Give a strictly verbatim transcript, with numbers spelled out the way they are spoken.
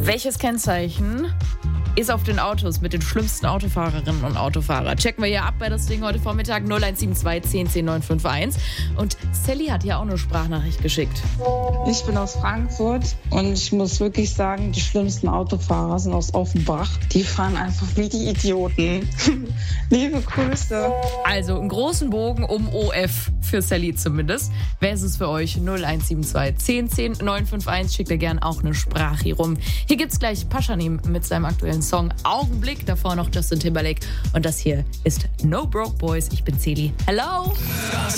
Welches Kennzeichen ist auf den Autos mit den schlimmsten Autofahrerinnen und Autofahrern? Checken wir hier ab bei das Ding heute Vormittag. null eins sieben zwei zehn zehn neun fünf eins. Und Sally hat ja auch eine Sprachnachricht geschickt. Ich bin aus Frankfurt und ich muss wirklich sagen, die schlimmsten Autofahrer sind aus Offenbach. Die fahren einfach wie die Idioten. Liebe Grüße. Also einen großen Bogen um O F für Sally zumindest. Wer ist es für euch? null eins sieben zwei zehn zehn neun fünf eins. Schickt ihr gern auch eine Sprache hier rum. Hier gibt's gleich Paschanim mit seinem aktuellen Song Augenblick. Davor noch Justin Timberlake. Und das hier ist No Broke Boys. Ich bin Celi. Hello! Das